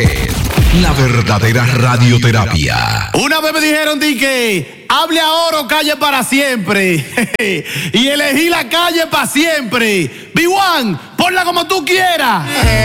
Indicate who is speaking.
Speaker 1: es la verdadera radioterapia.
Speaker 2: Una vez me dijeron que hable ahora o calle para siempre. Y elegí la calle para siempre. B1, ponla como tú quieras.